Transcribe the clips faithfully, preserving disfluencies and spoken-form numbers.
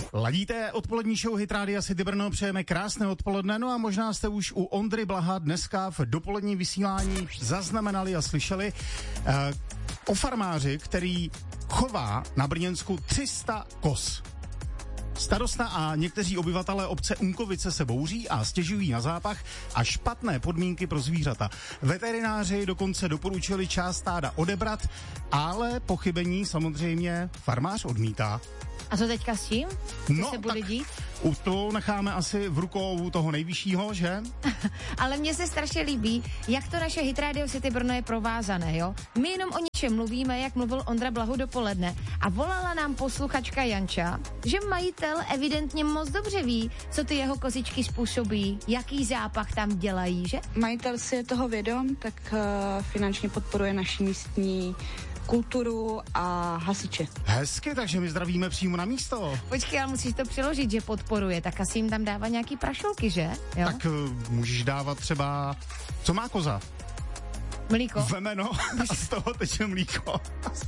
Ladíte odpolední show Hit Rádia City Brno, přejeme krásné odpoledne, no a možná jste už u Ondry Blaha dneska v dopoledním vysílání zaznamenali a slyšeli uh, o farmáři, který chová na Brněnsku tři sta koz. Starosta a někteří obyvatelé obce Unkovice se bouří a stěžují na zápach a špatné podmínky pro zvířata. Veterináři dokonce doporučili část stáda odebrat, ale pochybení samozřejmě farmář odmítá. A co teďka s tím? Co no, se bude dít? U to necháme asi v rukou toho nejvyššího, že? Ale mně se strašně líbí, jak to naše Hit Radio City Brno je provázané, jo? My jenom o něčem mluvíme, jak mluvil Ondra Blahu dopoledne. A volala nám posluchačka Janča, že majitel evidentně moc dobře ví, co ty jeho kozičky způsobí, jaký zápach tam dělají, že? Majitel si je toho vědom, tak uh, finančně podporuje naši místní kulturu a hasiče. Hezky, takže my zdravíme přímo na místo. Počkej, ale musíš to přiložit, že podporuje, tak asi jim tam dává nějaký prašulky, že? Jo? Tak uh, můžeš dávat třeba, co má koza? Mlíko. Vemeno a z toho teče mlíko.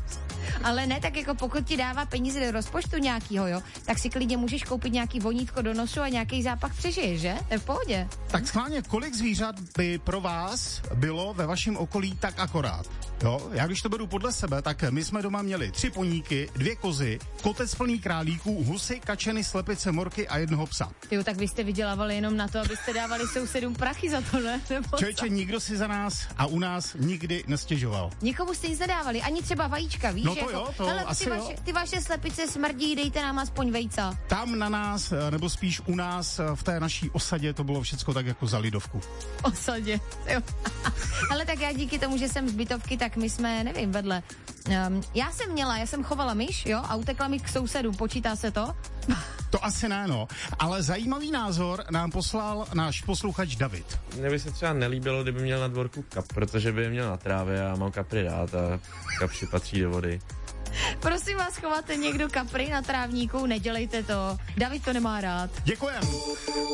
Ale ne, tak jako pokud ti dává peníze do rozpočtu nějakýho, jo, tak si klidně můžeš koupit nějaký vonítko do nosu a nějaký zápach přežiješ, že? To je v pohodě. Tak schválně, kolik zvířat by pro vás bylo ve vašem okolí tak akorát? Jo, já když to beru podle sebe, tak my jsme doma měli tři poníky, dvě kozy, kotec plný králíků, husy, kačeny, slepice, morky a jednoho psa. Jo, tak vy jste vydělávali jenom na to, abyste dávali sousedům prachy za to, ne? Člověče, nikdo si za nás a u nás nikdy nestěžoval. Nikomu jste nic nedávali, ani třeba vajíčka, víš? No to jako, jo, to hele, asi ty, jo. vaše, ty vaše slepice smrdí, dejte nám aspoň vejca. Tam na nás, nebo spíš u nás v té naší osadě to bylo všecko tak jako za lidovku. Osadě, jo. Ale tak já díky tomu, že jsem z bytovky, tak my jsme, nevím, vedle. Um, já jsem měla, já jsem chovala myš, jo, a utekla mi k sousedům, počítá se to? To asi ne, no. Ale zajímavý názor nám poslal náš posluchač David. Mně by se třeba nelíbilo, kdyby měl na dvorku kap, protože by je měl na trávě a mám kapry rád a kapři patří do vody. Prosím vás, chováte někdo kapry na trávníku, nedělejte to. David to nemá rád. Děkujem.